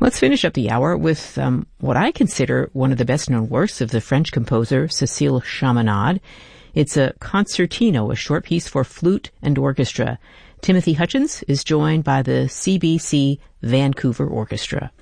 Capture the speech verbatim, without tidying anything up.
Let's finish up the hour with um, what I consider one of the best-known works of the French composer Cécile Chaminade. It's a concertino, a short piece for flute and orchestra. Timothy Hutchins is joined by the C B C Vancouver Orchestra.